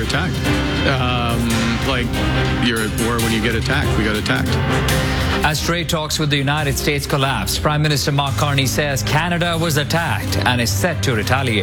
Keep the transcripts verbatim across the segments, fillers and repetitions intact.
attacked. Um, like, you're at war when you get attacked. We got attacked. As trade talks with the United States collapse, Prime Minister Mark Carney says Canada was attacked and is set to retaliate.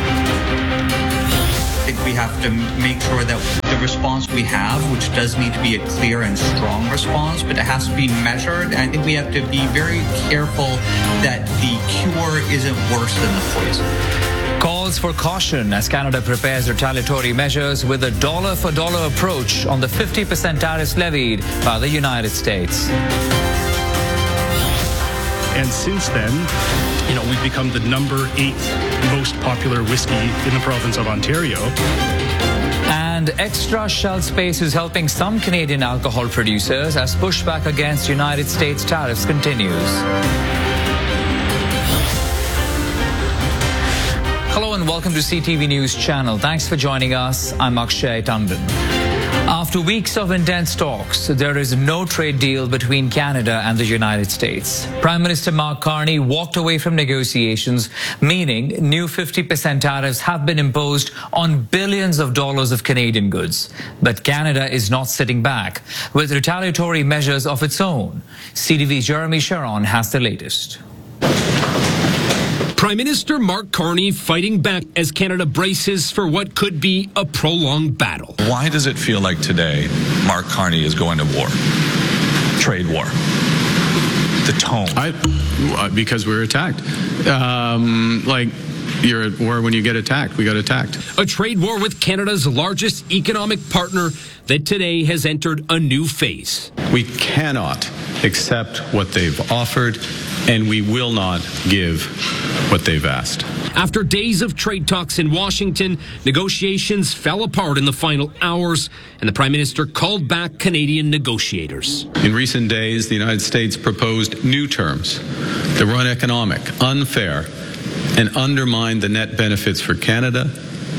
I think we have to make sure that the response we have, which does need to be a clear and strong response, but it has to be measured. And I think we have to be very careful that the cure isn't worse than the poison. Calls for caution as Canada prepares retaliatory measures with a dollar-for-dollar approach on the fifty percent tariffs levied by the United States. And since then, you know, we've become the number eight most popular whiskey in the province of Ontario. And extra shelf space is helping some Canadian alcohol producers as pushback against United States tariffs continues. Hello and welcome to C T V News Channel. Thanks for joining us. I'm Akshay Tandon. After weeks of intense talks, there is no trade deal between Canada and the United States. Prime Minister Mark Carney walked away from negotiations, meaning new fifty percent tariffs have been imposed on billions of dollars of Canadian goods. But Canada is not sitting back with retaliatory measures of its own. C T V's Jeremy Sharon has the latest. Prime Minister Mark Carney fighting back as Canada braces for what could be a prolonged battle. Why does it feel like today Mark Carney is going to war? Trade war. The tone. I, because we were attacked. Um, like, you're at war when you get attacked. We got attacked. A trade war with Canada's largest economic partner that today has entered a new phase. We cannot accept what they've offered, and we will not give what they've asked. After days of trade talks in Washington, negotiations fell apart in the final hours, and the Prime Minister called back Canadian negotiators. In recent days, the United States proposed new terms that were uneconomic, unfair, and undermined the net benefits for Canada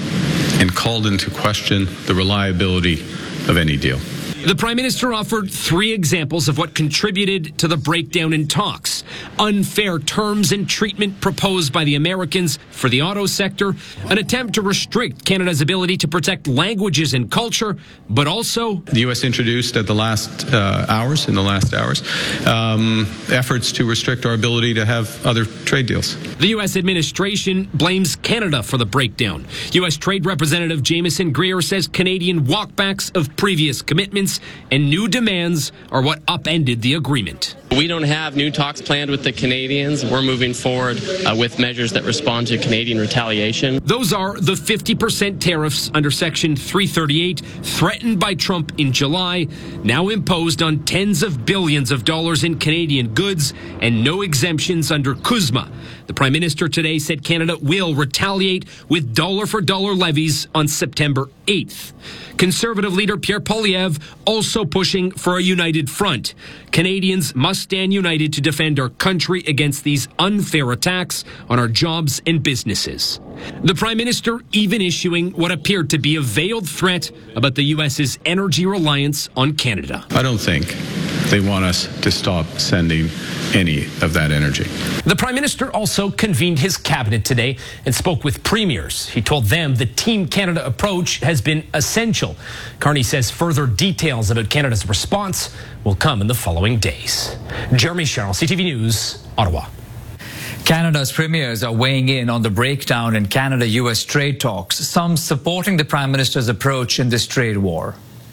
and called into question the reliability of any deal. The Prime Minister offered three examples of what contributed to the breakdown in talks. Unfair terms and treatment proposed by the Americans for the auto sector, an attempt to restrict Canada's ability to protect languages and culture, but also... The U S introduced at the last uh, hours, in the last hours, um, efforts to restrict our ability to have other trade deals. The U S administration blames Canada for the breakdown. U S Trade Representative Jameson Greer says Canadian walkbacks of previous commitments and new demands are what upended the agreement. We don't have new talks planned with the Canadians. We're moving forward uh, with measures that respond to Canadian retaliation. Those are the fifty percent tariffs under Section three thirty-eight, threatened by Trump in July, now imposed on tens of billions of dollars in Canadian goods, and no exemptions under CUSMA. The Prime Minister today said Canada will retaliate with dollar-for-dollar levies on September eighth. Conservative leader Pierre Poilievre also pushing for a united front. Canadians must stand united to defend our country against these unfair attacks on our jobs and businesses. The Prime Minister even issuing what appeared to be a veiled threat about the U S's energy reliance on Canada. I don't think they want us to stop sending any of that energy. The Prime Minister also convened his cabinet today and spoke with premiers. He told them the Team Canada approach has been essential. Carney says further details about Canada's response will come in the following days. Jeremy Sherrill, C T V News, Ottawa. Canada's premiers are weighing in on the breakdown in Canada-U S trade talks, some supporting the Prime Minister's approach in this trade war.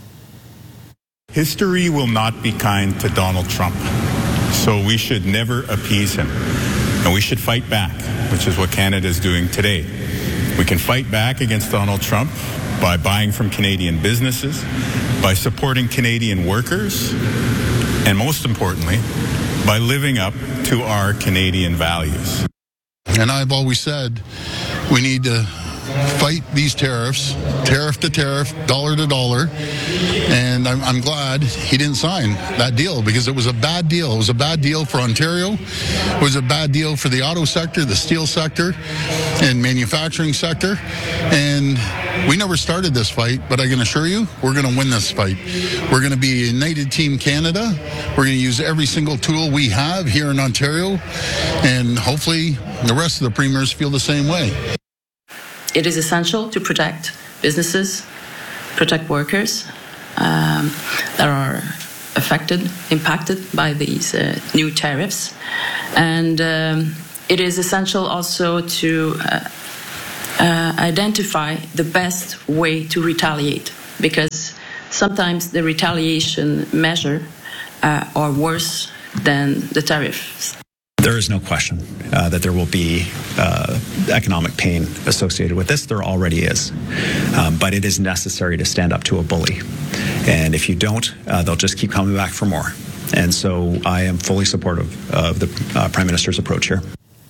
History will not be kind to Donald Trump, so we should never appease him. And we should fight back, which is what Canada is doing today. We can fight back against Donald Trump by buying from Canadian businesses, by supporting Canadian workers, and most importantly, by living up to our Canadian values. And I've always said we need to fight these tariffs, tariff to tariff, dollar to dollar, and I'm, I'm glad he didn't sign that deal because it was a bad deal. It was a bad deal for Ontario. It was a bad deal for the auto sector, the steel sector, and manufacturing sector, and we never started this fight, but I can assure you, we're going to win this fight. We're going to be a United Team Canada. We're going to use every single tool we have here in Ontario, and hopefully the rest of the premiers feel the same way. It is essential to protect businesses, protect workers um, that are affected, impacted by these uh, new tariffs. And um, it is essential also to uh, uh, identify the best way to retaliate, because sometimes the retaliation measure uh, are worse than the tariffs. There is no question uh, that there will be uh, economic pain associated with this. There already is. Um, but it is necessary to stand up to a bully. And if you don't, uh, they'll just keep coming back for more. And so I am fully supportive of the uh, Prime Minister's approach here.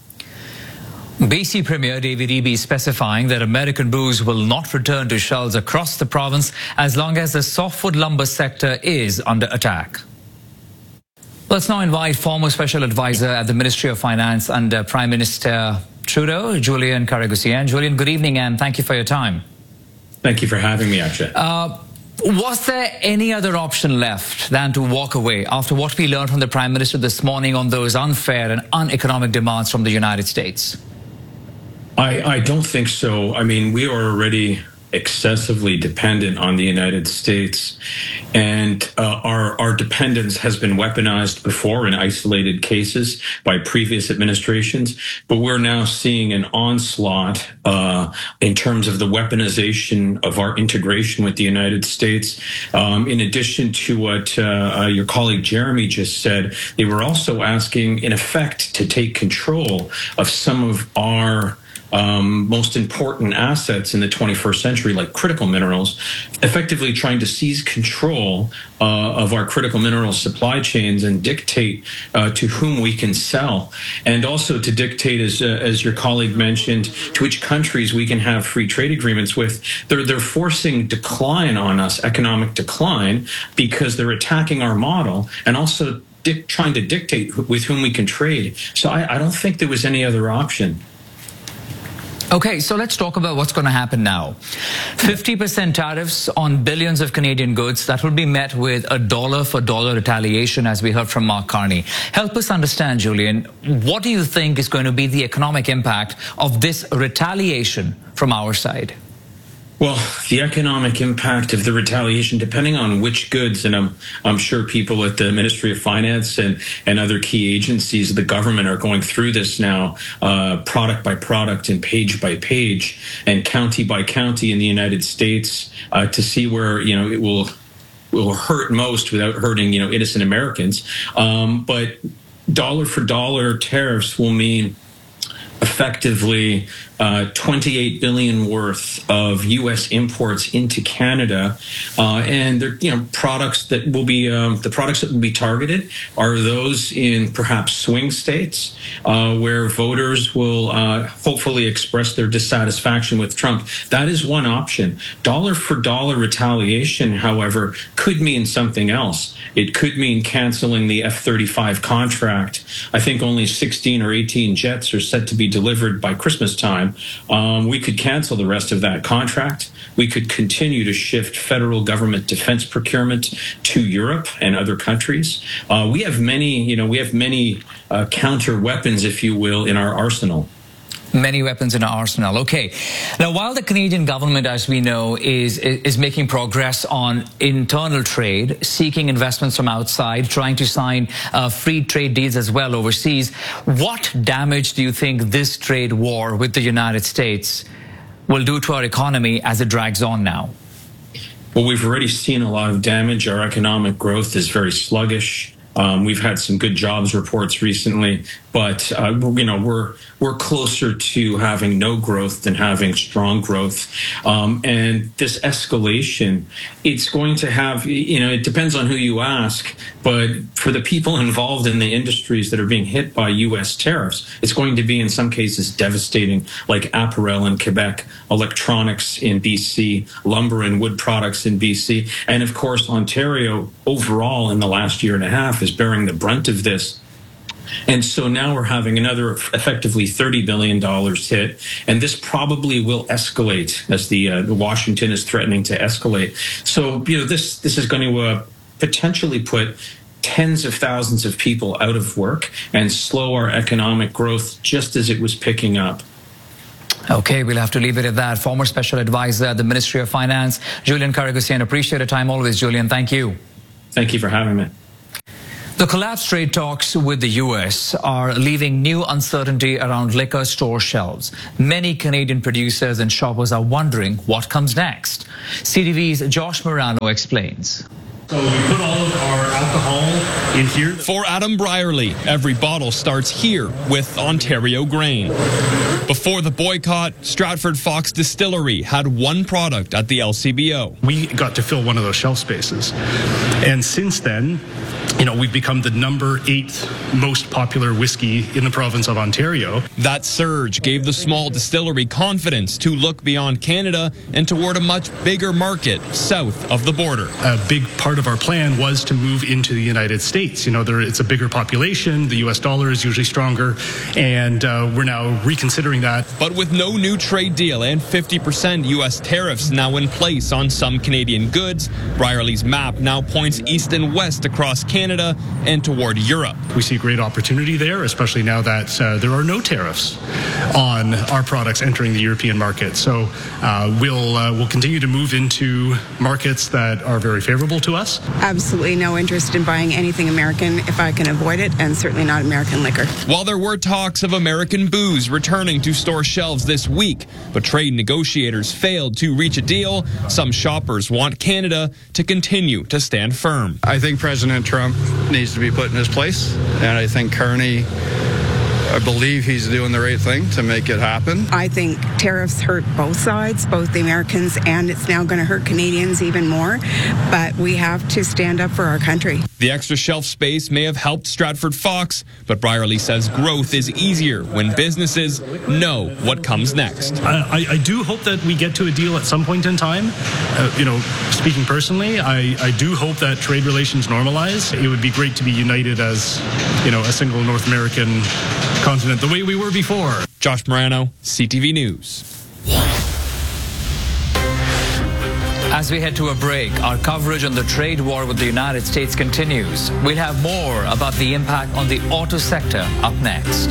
B C Premier David Eby specifying that American booze will not return to shelves across the province as long as the softwood lumber sector is under attack. Let's now invite former Special Advisor at the Ministry of Finance under Prime Minister Trudeau, Julian Karagosian. Julian, good evening and thank you for your time. Thank you for having me, Akshay. Uh, was there any other option left than to walk away after what we learned from the Prime Minister this morning on those unfair and uneconomic demands from the United States? I, I don't think so. I mean, we are already excessively dependent on the United States, and uh, our our dependence has been weaponized before in isolated cases by previous administrations, but we're now seeing an onslaught uh, in terms of the weaponization of our integration with the United States. Um, in addition to what uh, uh, your colleague Jeremy just said, they were also asking, in effect, to take control of some of our Um, most important assets in the twenty-first century, like critical minerals, effectively trying to seize control uh, of our critical mineral supply chains and dictate uh, to whom we can sell, and also to dictate, as uh, as your colleague mentioned, to which countries we can have free trade agreements with. They're they're forcing decline on us, economic decline, because they're attacking our model and also dic- trying to dictate with whom we can trade. So I, I don't think there was any other option. Okay, so let's talk about what's going to happen now. fifty percent tariffs on billions of Canadian goods, that will be met with a dollar for dollar retaliation, as we heard from Mark Carney. Help us understand, Julian, what do you think is going to be the economic impact of this retaliation from our side? Well, the economic impact of the retaliation, depending on which goods, and I'm I'm sure people at the Ministry of Finance and, and other key agencies of the government are going through this now, uh, product by product and page by page and county by county in the United States uh, to see where, you know, it will will hurt most without hurting, you know, innocent Americans. Um, but dollar for dollar tariffs will mean effectively uh, twenty-eight billion dollars worth of U S imports into Canada, uh, and they're, you know, products that will be um, the products that will be targeted are those in perhaps swing states uh, where voters will uh, hopefully express their dissatisfaction with Trump. That is one option. Dollar for dollar retaliation, however, could mean something else. It could mean canceling the F thirty-five contract. I think only sixteen or eighteen jets are set to be delivered by Christmas time. Um, we could cancel the rest of that contract. We could continue to shift federal government defense procurement to Europe and other countries. Uh, we have many, you know, we have many uh, counter weapons, if you will, in our arsenal. Many weapons in our arsenal. Okay. Now, while the Canadian government, as we know, is is making progress on internal trade, seeking investments from outside, trying to sign uh, free trade deals as well overseas, what damage do you think this trade war with the United States will do to our economy as it drags on now? Well, we've already seen a lot of damage. Our economic growth is very sluggish. Um, we've had some good jobs reports recently, but uh, you know we're we're closer to having no growth than having strong growth. Um, and this escalation, it's going to have, you know, it depends on who you ask, but for the people involved in the industries that are being hit by U S tariffs, it's going to be in some cases devastating, like apparel in Quebec, electronics in B C, lumber and wood products in B C, and of course Ontario overall in the last year and a half is bearing the brunt of this. And so now we're having another effectively thirty billion dollars hit, and this probably will escalate as the, uh, the Washington is threatening to escalate. So, you know, this this is going to uh, potentially put tens of thousands of people out of work and slow our economic growth just as it was picking up. Okay, we'll have to leave it at that. Former Special Advisor at the Ministry of Finance, Julian Karagusian. Appreciate your time always, Julian. Thank you. Thank you for having me. The collapsed trade talks with the U S are leaving new uncertainty around liquor store shelves. Many Canadian producers and shoppers are wondering what comes next. C T V's Josh Morano explains. So we put all of our alcohol in here. For Adam Brierly, every bottle starts here with Ontario grain. Before the boycott, Stratford Fox Distillery had one product at the L C B O. We got to fill one of those shelf spaces. And since then, you know, we've become the number eight most popular whiskey in the province of Ontario. That surge gave the small distillery confidence to look beyond Canada and toward a much bigger market south of the border. A big part of our plan was to move into the United States. You know, there, it's a bigger population, the U S dollar is usually stronger, and uh, we're now reconsidering that. But with no new trade deal and fifty percent U S tariffs now in place on some Canadian goods, Brierly's map now points east and west across Canada and toward Europe. We see great opportunity there, especially now that uh, there are no tariffs on our products entering the European market. So uh, we'll uh, we'll continue to move into markets that are very favorable to us. Absolutely no interest in buying anything American if I can avoid it, and certainly not American liquor. While there were talks of American booze returning to store shelves this week, but trade negotiators failed to reach a deal, some shoppers want Canada to continue to stand firm. I think President Trump needs to be put in his place, and I think Carney, I believe he's doing the right thing to make it happen. I think tariffs hurt both sides, both the Americans, and it's now going to hurt Canadians even more. But we have to stand up for our country. The extra shelf space may have helped Stratford Fox, but Brierly says growth is easier when businesses know what comes next. I, I do hope that we get to a deal at some point in time. Uh, you know, speaking personally, I, I do hope that trade relations normalize. It would be great to be united as, you know, a single North American continent the way we were before. Josh Morano, C T V News. As we head to a break, our coverage on the trade war with the United States continues. We'll have more about the impact on the auto sector up next.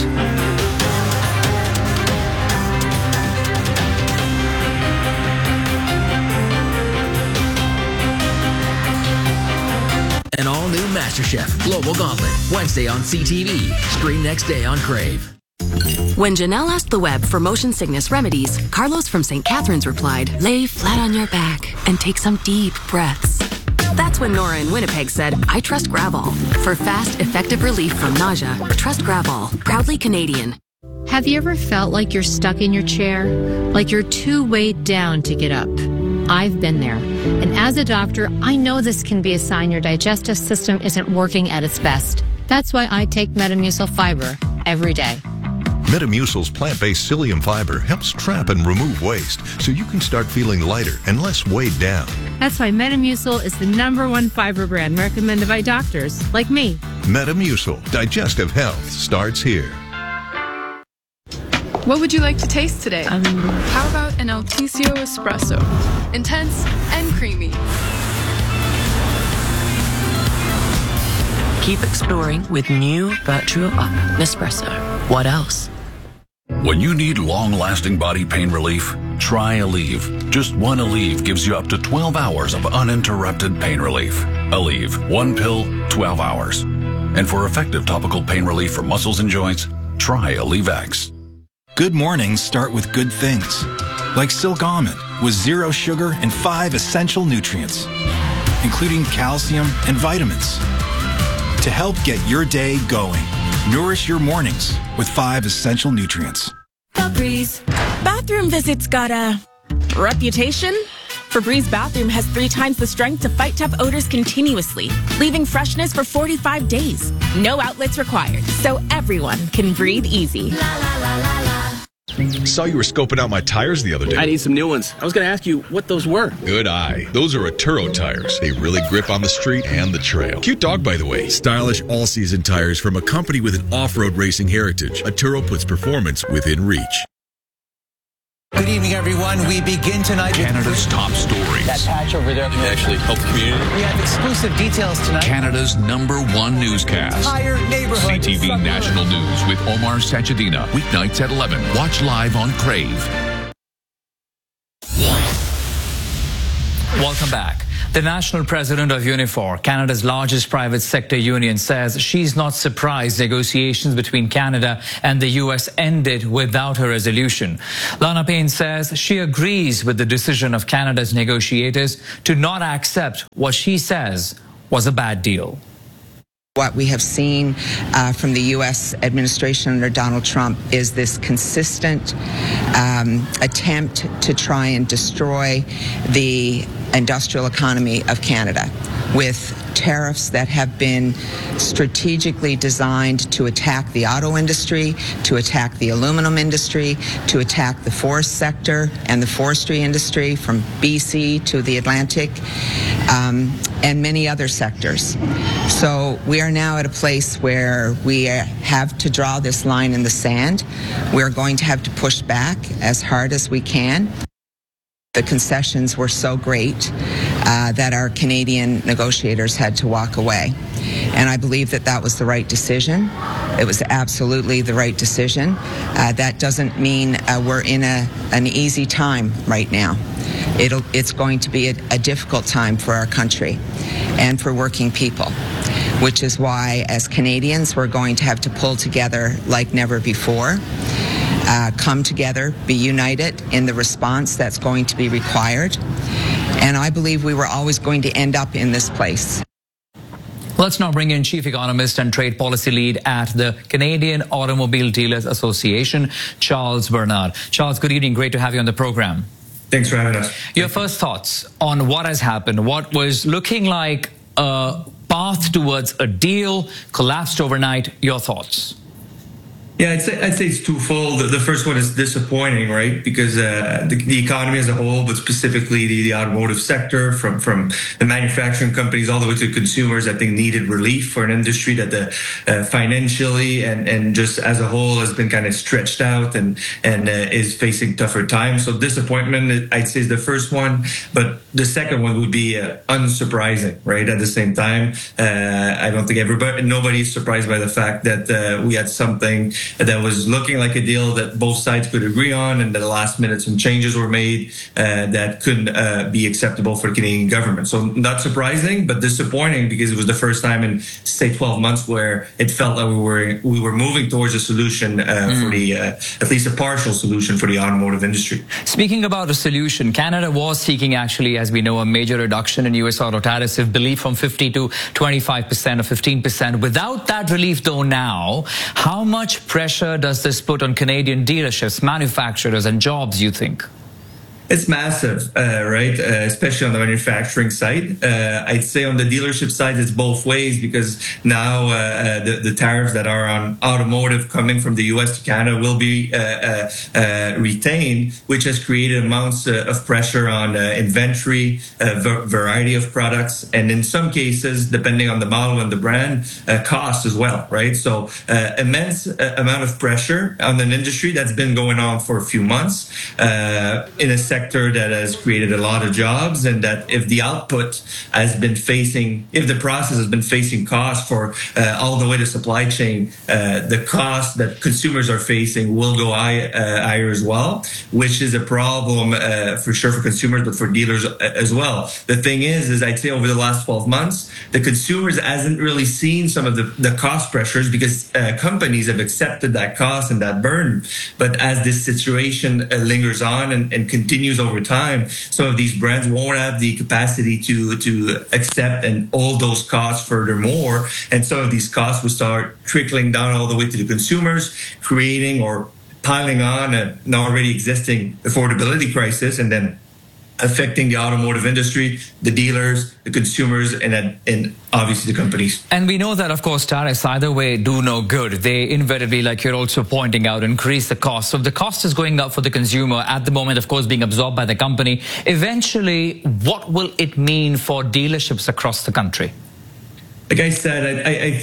An all-new MasterChef Global Gauntlet, Wednesday on C T V. Stream next day on Crave. When Janelle asked the web for motion sickness remedies, Carlos from Saint Catharines replied, lay flat on your back and take some deep breaths. That's when Nora in Winnipeg said, I trust Gravol. For fast, effective relief from nausea, trust Gravol. Proudly Canadian. Have you ever felt like you're stuck in your chair? Like you're too weighed down to get up? I've been there. And as a doctor, I know this can be a sign your digestive system isn't working at its best. That's why I take Metamucil Fiber every day. Metamucil's plant-based psyllium fiber helps trap and remove waste so you can start feeling lighter and less weighed down. That's why Metamucil is the number one fiber brand recommended by doctors like me. Metamucil, digestive health starts here. What would you like to taste today? Um, How about an Altisio Espresso? Intense and creamy. Keep exploring with new Virtual Up Nespresso. What else? When you need long-lasting body pain relief, try Aleve. Just one Aleve gives you up to twelve hours of uninterrupted pain relief. Aleve, one pill, twelve hours. And for effective topical pain relief for muscles and joints, try Aleve X. Good mornings start with good things, like Silk Almond with zero sugar and five essential nutrients, including calcium and vitamins. To help get your day going, nourish your mornings with five essential nutrients. Febreze. Bathroom visits got a reputation? Febreze Bathroom has three times the strength to fight tough odors continuously, leaving freshness for forty-five days. No outlets required, so everyone can breathe easy. La, la, la, la, la. Saw you were scoping out my tires the other day. I need some new ones. I was going to ask you what those were. Good eye. Those are Atturo tires. They really grip on the street and the trail. Cute dog, by the way. Stylish all-season tires from a company with an off-road racing heritage. Atturo puts performance within reach. Good evening, everyone. We begin tonight Canada's top stories. That patch over there They actually help the community. We have exclusive details tonight. Canada's number one newscast. Entire neighborhood. C T V National News with Omar Sachedina. Weeknights at eleven. Watch live on Crave. Welcome back. The national president of Unifor, Canada's largest private sector union, says she's not surprised negotiations between Canada and the U S ended without a resolution. Lana Payne says she agrees with the decision of Canada's negotiators to not accept what she says was a bad deal. What we have seen uh, from the U S administration under Donald Trump is this consistent um, attempt to try and destroy the industrial economy of Canada with tariffs that have been strategically designed to attack the auto industry, to attack the aluminum industry, to attack the forest sector and the forestry industry from B C to the Atlantic, um, and many other sectors. So we are now at a place where we have to draw this line in the sand. We're going to have to push back as hard as we can. The concessions were so great uh, that our Canadian negotiators had to walk away. And I believe that that was the right decision. It was absolutely the right decision. Uh, that doesn't mean uh, we're in a, an easy time right now. It'll, it's going to be a, a difficult time for our country and for working people, which is why as Canadians we're going to have to pull together like never before. Uh, come together, be united in the response that's going to be required. And I believe we were always going to end up in this place. Let's now bring in Chief Economist and Trade Policy Lead at the Canadian Automobile Dealers Association, Charles Bernard. Charles, good evening. Great to have you on the program. Thanks for having us. Your first thoughts on what has happened, what was looking like a path towards a deal, collapsed overnight. Your thoughts? Yeah, I'd say, I'd say it's twofold. The, the first one is disappointing, right? Because uh, the, the economy as a whole, but specifically the, the automotive sector, from, from the manufacturing companies all the way to consumers, I think needed relief for an industry that the, uh, financially and, and just as a whole has been kind of stretched out and, and uh, is facing tougher times. So disappointment, I'd say, is the first one. But the second one would be uh, unsurprising, right? At the same time, uh, I don't think everybody, nobody is surprised by the fact that uh, we had something that was looking like a deal that both sides could agree on, and at the last minute some changes were made uh, that couldn't uh, be acceptable for the Canadian government. So not surprising, but disappointing, because it was the first time in, say, twelve months where it felt like we were we were moving towards a solution uh, mm. for the, uh, at least a partial solution for the automotive industry. Speaking about a solution, Canada was seeking, actually, as we know, a major reduction in U S auto tariffs, if believed, from fifty to twenty-five percent or fifteen percent. Without that relief, though, now, how much pressure does this put on Canadian dealerships, manufacturers, and jobs, you think? It's massive, uh, right? Uh, especially on the manufacturing side. Uh, I'd say on the dealership side, it's both ways, because now uh, the, the tariffs that are on automotive coming from the U S to Canada will be uh, uh, uh, retained, which has created amounts uh, of pressure on uh, inventory, a uh, variety of products, and in some cases, depending on the model and the brand, uh, cost as well, right? So uh, immense uh, amount of pressure on an industry that's been going on for a few months uh, in a sector that has created a lot of jobs, and that if the output has been facing, if the process has been facing costs for uh, all the way to supply chain, uh, the cost that consumers are facing will go high, uh, higher as well, which is a problem uh, for sure for consumers, but for dealers as well. The thing is, is I'd say over the last twelve months, the consumers hasn't really seen some of the, the cost pressures, because uh, companies have accepted that cost and that burden. But as this situation uh, lingers on and, and continues over time, some of these brands won't have the capacity to to accept and hold those costs furthermore, and some of these costs will start trickling down all the way to the consumers, creating or piling on an already existing affordability crisis, and then affecting the automotive industry, the dealers, the consumers, and, and obviously the companies. And we know that, of course, tariffs either way do no good. They invariably, like you're also pointing out, increase the cost. So if the cost is going up for the consumer, at the moment, of course, being absorbed by the company, eventually, what will it mean for dealerships across the country? Like I said, I, I think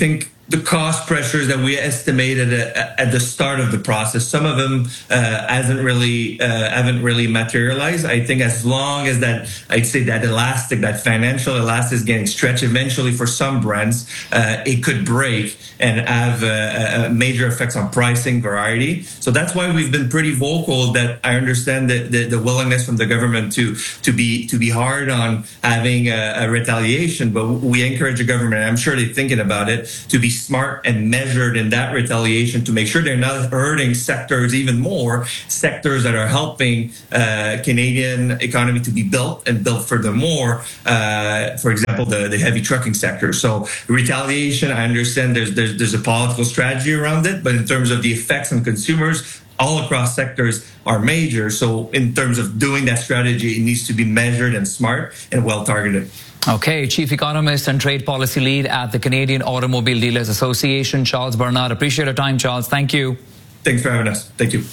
the cost pressures that we estimated at, at the start of the process. Some of them uh, hasn't really uh, haven't really materialized. I think as long as that, I'd say that elastic, that financial elastic is getting stretched, eventually for some brands, uh, it could break and have uh, major effects on pricing, variety. So that's why we've been pretty vocal that I understand the, the, the willingness from the government to to be to be hard on having a, a retaliation, but we encourage the government, and I'm sure they're thinking about it, to be smart and measured in that retaliation to make sure they're not hurting sectors even more, sectors that are helping uh, Canadian economy to be built and built furthermore, uh, for example, the, the heavy trucking sector. So retaliation, I understand there's, there's, there's a political strategy around it, but in terms of the effects on consumers, all across sectors are major. So in terms of doing that strategy, it needs to be measured and smart and well targeted. Okay, Chief Economist and Trade Policy Lead at the Canadian Automobile Dealers Association, Charles Bernard. Appreciate your time, Charles. Thank you. Thanks for having us. Thank you.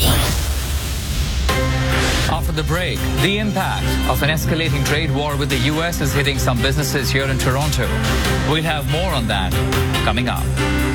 After the break, the impact of an escalating trade war with the U S is hitting some businesses here in Toronto. We'll have more on that coming up.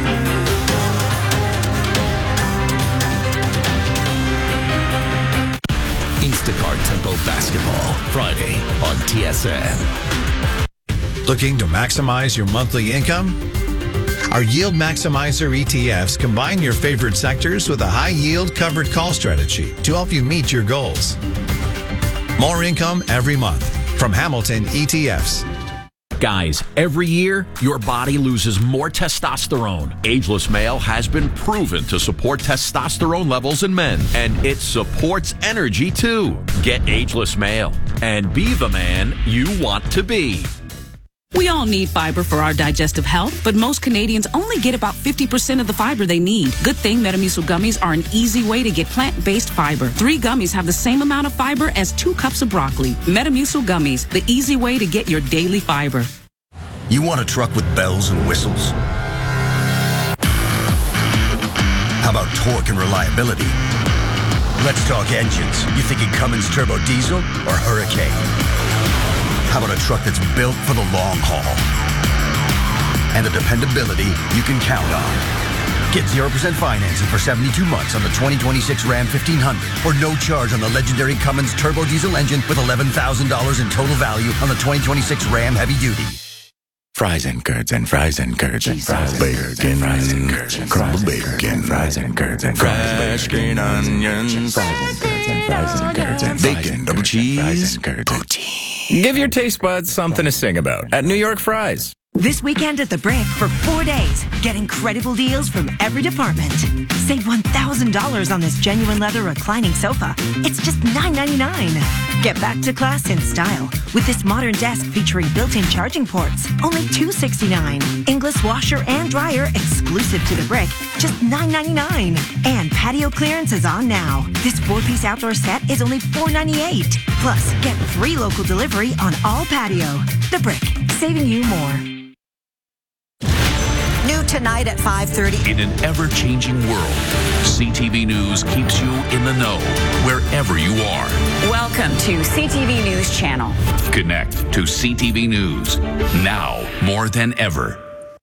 Instacart Tempo Basketball, Friday on T S N. Looking to maximize your monthly income? Our Yield Maximizer E T Fs combine your favorite sectors with a high-yield covered call strategy to help you meet your goals. More income every month from Hamilton E T Fs. Guys, every year, your body loses more testosterone. Ageless Male has been proven to support testosterone levels in men, and it supports energy, too. Get Ageless Male and be the man you want to be. We all need fiber for our digestive health, but most Canadians only get about fifty percent of the fiber they need. Good thing Metamucil gummies are an easy way to get plant-based fiber. Three gummies have the same amount of fiber as two cups of broccoli. Metamucil gummies, the easy way to get your daily fiber. You want a truck with bells and whistles? How about torque and reliability? Let's talk engines. You thinking Cummins Turbo Diesel or Hurricane? How about a truck that's built for the long haul? And the dependability you can count on. Get zero percent financing for seventy-two months on the twenty twenty-six Ram fifteen hundred, or no charge on the legendary Cummins Turbo Diesel engine with eleven thousand dollars in total value on the twenty twenty-six Ram Heavy Duty. Fries and curds and fries and curds and fries and curds and fries and curds and crumble bacon, fries and curds and fresh green onions, fries and curds and fries and curds and bacon, double cheese, poutine. Give your taste buds something to sing about at New York Fries. This weekend at The Brick for four days. Get incredible deals from every department. Save one thousand dollars on this genuine leather reclining sofa. It's just nine ninety-nine. Get back to class in style with this modern desk featuring built-in charging ports. Only two sixty-nine. English washer and dryer exclusive to The Brick. Just nine ninety-nine. And patio clearance is on now. This four-piece outdoor set is only four ninety-eight. Plus, get free local delivery on all patio. The Brick, saving you more. New tonight at five thirty. In an ever-changing world, C T V News keeps you in the know wherever you are. Welcome to C T V News Channel. Connect to C T V News now more than ever.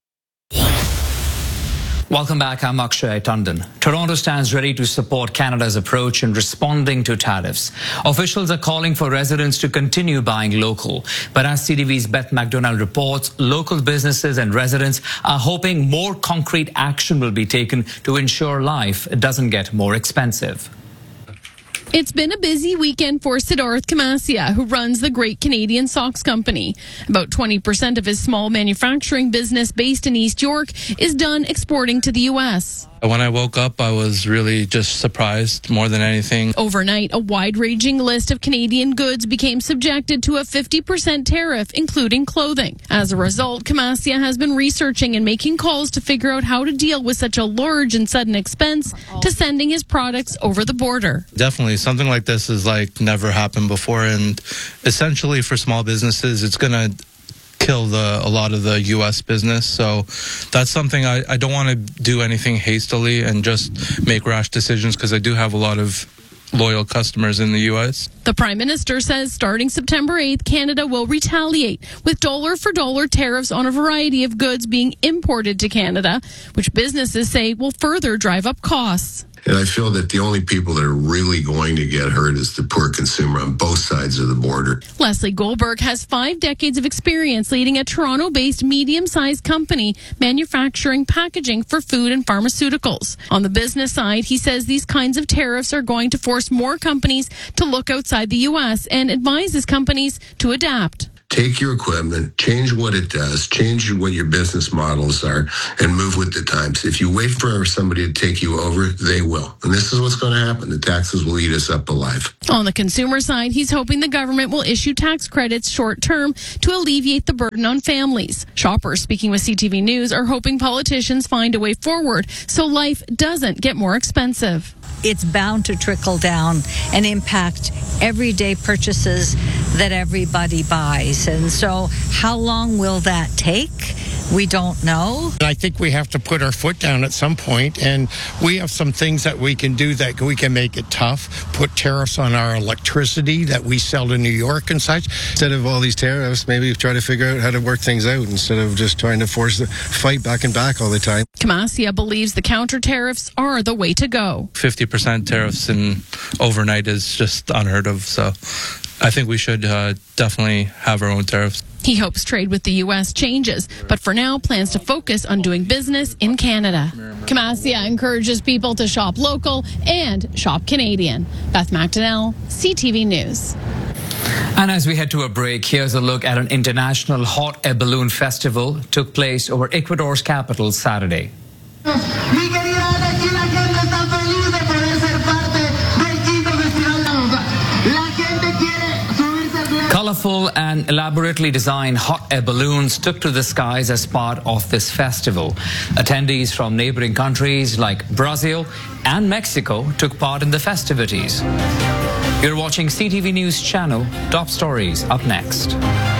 Welcome back. I'm Akshay Tandon. Toronto stands ready to support Canada's approach in responding to tariffs. Officials are calling for residents to continue buying local. But as C T V's Beth McDonald reports, local businesses and residents are hoping more concrete action will be taken to ensure life doesn't get more expensive. It's been a busy weekend for Siddharth Kamasia, who runs the Great Canadian Socks Company. About twenty percent of his small manufacturing business based in East York is done exporting to the U S. When I woke up, I was really just surprised more than anything. Overnight, a wide-ranging list of Canadian goods became subjected to a fifty percent tariff, including clothing. As a result, Kamasia has been researching and making calls to figure out how to deal with such a large and sudden expense to sending his products over the border. Definitely, something like this has like never happened before, and essentially for small businesses, it's going to kill the, a lot of the U S business. So that's something I, I don't want to do anything hastily and just make rash decisions, because I do have a lot of loyal customers in the U S. The Prime Minister says starting September eighth, Canada will retaliate with dollar-for-dollar tariffs on a variety of goods being imported to Canada, which businesses say will further drive up costs. And I feel that the only people that are really going to get hurt is the poor consumer on both sides of the border. Leslie Goldberg has five decades of experience leading a Toronto-based medium-sized company manufacturing packaging for food and pharmaceuticals. On the business side, he says these kinds of tariffs are going to force more companies to look outside the U S and advises companies to adapt. Take your equipment, change what it does, change what your business models are, and move with the times. If you wait for somebody to take you over, they will. And this is what's going to happen. The taxes will eat us up alive. On the consumer side, he's hoping the government will issue tax credits short term to alleviate the burden on families. Shoppers speaking with C T V News are hoping politicians find a way forward so life doesn't get more expensive. It's bound to trickle down and impact everyday purchases that everybody buys. And so how long will that take? We don't know. I think we have to put our foot down at some point, and we have some things that we can do that we can make it tough, put tariffs on our electricity that we sell to New York and such. Instead of all these tariffs, maybe try to figure out how to work things out instead of just trying to force the fight back and back all the time. Camasia believes the counter tariffs are the way to go. fifty percent tariffs in overnight is just unheard of, so I think we should uh, definitely have our own tariffs. He hopes trade with the U S changes, but for now plans to focus on doing business in Canada. Camasia encourages people to shop local and shop Canadian. Beth McDonnell, C T V News. And as we head to a break, here's a look at an international hot air balloon festival took place over Ecuador's capital Saturday. Colorful and elaborately designed hot air balloons took to the skies as part of this festival. Attendees from neighboring countries like Brazil and Mexico took part in the festivities. You're watching C T V News Channel. Top stories up next.